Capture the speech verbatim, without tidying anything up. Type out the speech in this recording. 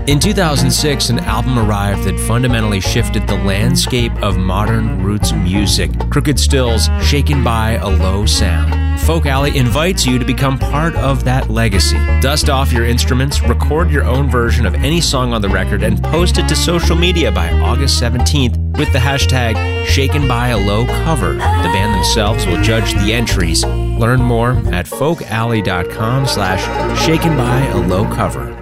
In two thousand six, an album arrived that fundamentally shifted the landscape of modern roots music. Crooked Still's Shaken by a Low Sound. Folk Alley invites you to become part of that legacy. Dust off your instruments, record your own version of any song on the record, and post it to social media by August seventeenth with the hashtag Shaken by a Low Cover. The band themselves will judge the entries. Learn more at folkalley.com slash shaken by a low cover.